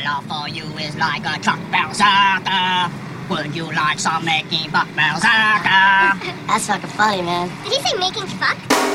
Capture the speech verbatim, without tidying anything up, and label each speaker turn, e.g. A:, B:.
A: love for you is like a truck berserker. Would you like some making fuck berserker?
B: That's fucking funny, man.
C: Did he say making fuck?